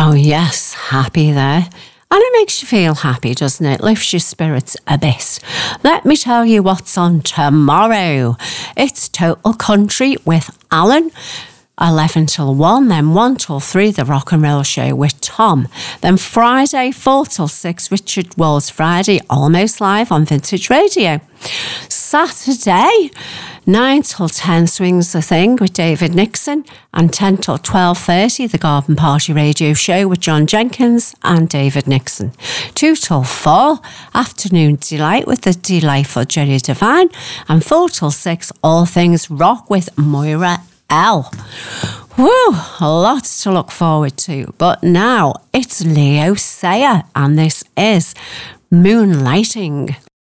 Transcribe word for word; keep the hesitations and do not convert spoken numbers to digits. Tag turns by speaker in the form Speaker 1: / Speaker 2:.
Speaker 1: Oh, yes, happy there. And it makes you feel happy, doesn't it? Lifts your spirits a bit. Let me tell you what's on tomorrow. It's Total Country with Alan. eleven till one, then one till three, the Rock and Roll Show with Tom. Then Friday, four till six, Richard Wall's Friday, almost live on Vintage Radio. Saturday, nine till ten, Swings the Thing with David Nixon, and ten till twelve thirty, the Garden Party Radio Show with John Jenkins and David Nixon. two till four, Afternoon Delight with the delightful Jerry Devine, and four till six, All Things Rock with Moira L. Woo, a lot to look forward to. But now it's Leo Sayer, and this is Moonlighting.